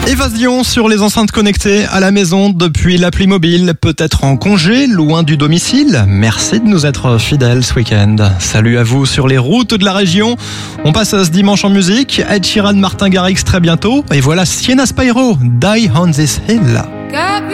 Évasion sur les enceintes connectées à la maison depuis l'appli mobile, peut-être en congé, loin du domicile. Merci de nous être fidèles ce week-end. Salut à vous sur les routes de la région. On passe à ce dimanche en musique. Ed Sheeran, Martin Garrix très bientôt. Et voilà Sienna Spyro, Die on This Hill.